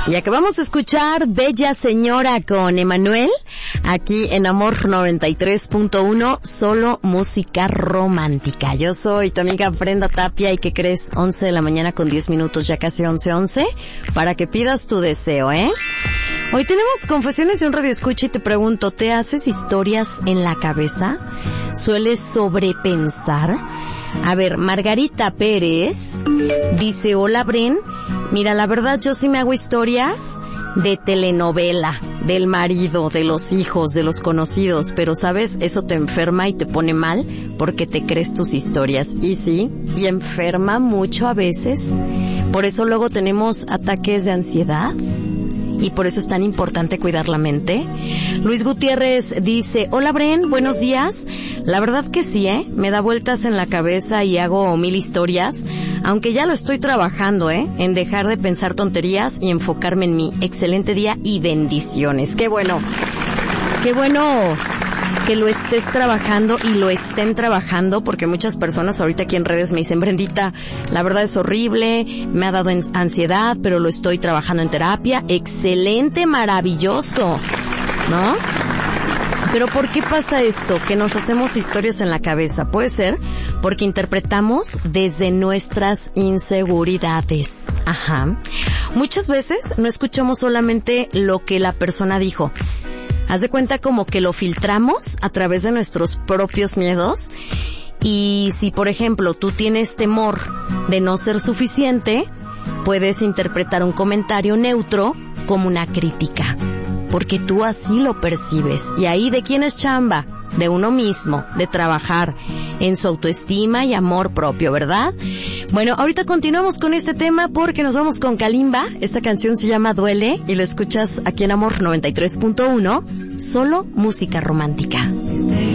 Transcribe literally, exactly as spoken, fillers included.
Y acabamos de escuchar Bella Señora con Emanuel, aquí en Amor noventa y tres punto uno, solo música romántica. Yo soy tu amiga Brenda Tapia y ¿qué crees? once de la mañana con diez minutos, ya casi once once, para que pidas tu deseo, ¿eh? Hoy tenemos confesiones de un radioescucha y te pregunto, ¿te haces historias en la cabeza? ¿Sueles sobrepensar? A ver, Margarita Pérez dice, hola Bren, mira, la verdad yo sí me hago historias de telenovela, del marido, de los hijos, de los conocidos, pero sabes, eso te enferma y te pone mal porque te crees tus historias. Y sí, y enferma mucho a veces, por eso luego tenemos ataques de ansiedad. Y por eso es tan importante cuidar la mente. Luis Gutiérrez dice, hola Bren, buenos días. La verdad que sí, ¿eh? Me da vueltas en la cabeza y hago mil historias, aunque ya lo estoy trabajando, ¿eh? En dejar de pensar tonterías y enfocarme en mi excelente día y bendiciones. Qué bueno, qué bueno que lo estés trabajando y lo estén trabajando, porque muchas personas ahorita aquí en redes me dicen, Brendita, la verdad es horrible, me ha dado ansiedad, pero lo estoy trabajando en terapia. Excelente, maravilloso, ¿no? Pero ¿por qué pasa esto? Que nos hacemos historias en la cabeza. Puede ser porque interpretamos desde nuestras inseguridades. Ajá. Muchas veces no escuchamos solamente lo que la persona dijo. Haz de cuenta como que lo filtramos a través de nuestros propios miedos. Y si, por ejemplo, tú tienes temor de no ser suficiente, puedes interpretar un comentario neutro como una crítica, porque tú así lo percibes. Y ahí, ¿de quién es chamba? De uno mismo, de trabajar en su autoestima y amor propio, ¿verdad? Bueno, ahorita continuamos con este tema porque nos vamos con Kalimba. Esta canción se llama Duele y la escuchas aquí en Amor noventa y tres punto uno, solo música romántica. Desde